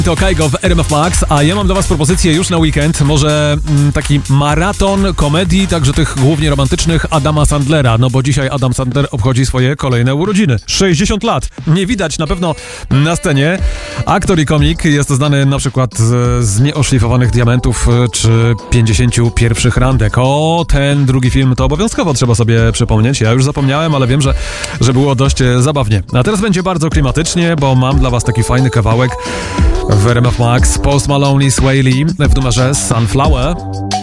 To Kaigo w RMF Max, a ja mam dla was propozycję już na weekend, może taki maraton komedii, także tych głównie romantycznych Adama Sandlera, no bo dzisiaj Adam Sandler obchodzi swoje kolejne urodziny. 60 lat. Nie widać na pewno na scenie. Aktor i komik, jest znany na przykład z Nieoszlifowanych Diamentów czy 51 randek. O, ten drugi film to obowiązkowo trzeba sobie przypomnieć. Ja już zapomniałem, ale wiem, że było dość zabawnie. A teraz będzie bardzo klimatycznie, bo mam dla was taki fajny kawałek w RMF Max. Post Malone i Sway Lee w numerze Sunflower.